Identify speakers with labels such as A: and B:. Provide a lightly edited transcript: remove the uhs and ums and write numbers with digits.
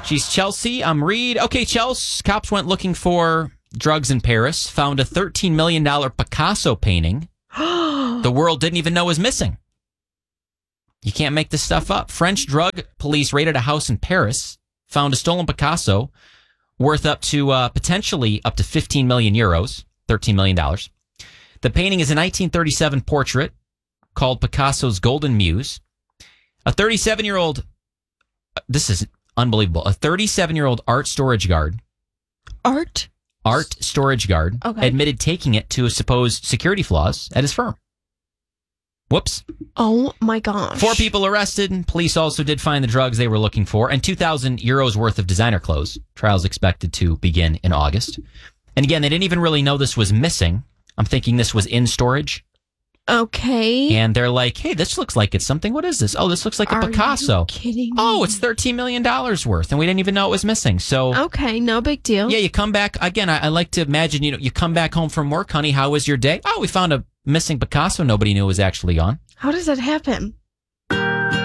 A: She's Chelsea. I'm Reed. Okay, Chelsea. Cops went looking for drugs in Paris, found a $13 million Picasso painting the world didn't even know was missing. You can't make this stuff up. French drug police raided a house in Paris, found a stolen Picasso worth up to potentially up to 15 million euros, $13 million. The painting is a 1937 portrait called Picasso's Golden Muse. A 37-year-old, this is unbelievable, a 37-year-old art storage guard.
B: Art
A: storage guard admitted taking it to supposed security flaws at his firm. Whoops.
B: Oh, my gosh.
A: 4 people arrested. Police also did find the drugs they were looking for and 2,000 euros worth of designer clothes. Trial's expected to begin in August. And again, they didn't even really know this was missing. I'm thinking this was in storage.
B: Okay.
A: And they're like, hey, this looks like it's something. What is this? Oh, this looks like a Picasso.
B: Are you kidding me?
A: Oh, it's $13 million worth. And we didn't even know it was missing. So,
B: okay, no big deal.
A: Yeah, you come back. Again, I like to imagine, you come back home from work, honey. How was your day? Oh, we found a missing Picasso nobody knew was actually gone.
B: How does that happen?